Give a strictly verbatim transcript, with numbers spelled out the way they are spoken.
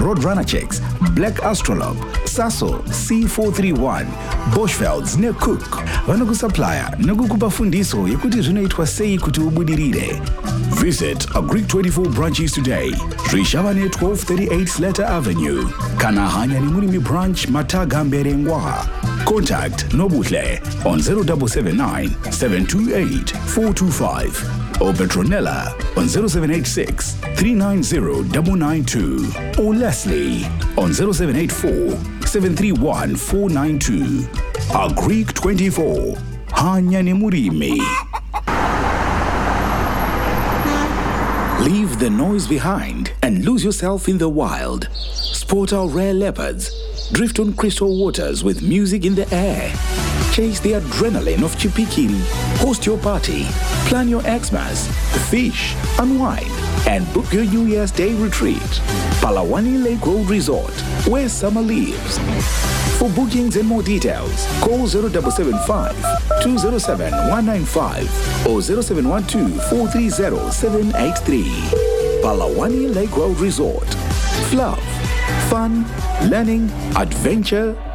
Roadrunner Chicks, Black Astrolabe, Sasso, C four thirty-one, Boschfelds neCook vanokusupplya nekukupa fundiso yekuti zvinoitwa sei kuti ubudirire. Visit a Greek twenty-four branches today. Rishavane twelve thirty-eight Slater Avenue, kana Hanyani Murimi branch Mataga Mberengwa. Contact Nobuhle on zero seven seven nine, seven two eight, four two five or Petronella on zero seven eight six, three nine zero nine nine two or Leslie on zero seven eight four, seven three one, four nine two. A Greek twenty-four, Hanyani Murimi. Leave the noise behind and lose yourself in the wild. Sport our rare leopards. Drift on crystal waters with music in the air. Chase the adrenaline of Chipikiri. Host your party. Plan your Xmas. Fish, unwind, and book your New Year's Day retreat. Palawani Lake Road Resort, where summer lives. For bookings and more details, call zero seven seven five, two zero seven, one nine five or zero seven one two, four three zero, seven eight three. Palawani Lake Road Resort. Fluff, fun, learning, adventure,